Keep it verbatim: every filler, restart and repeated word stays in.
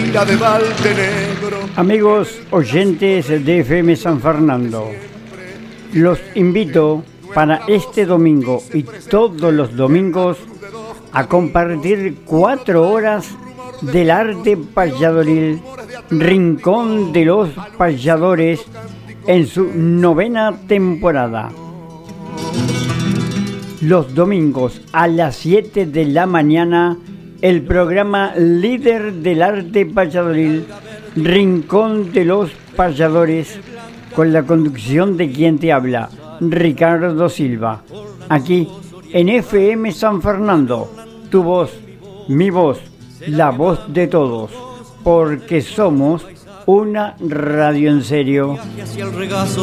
Pereira de Valdenegro. Amigos oyentes de F M San Fernando, los invito para este domingo y todos los domingos a compartir cuatro horas del arte payadoril, Rincón de los Payadores, en su novena temporada. Los domingos a las siete de la mañana, el programa líder del arte payadoril, Rincón de los Payadores, con la conducción de quien te habla, Ricardo Silva, aquí en F M San Fernando, tu voz, mi voz, la voz de todos, porque somos una radio en serio.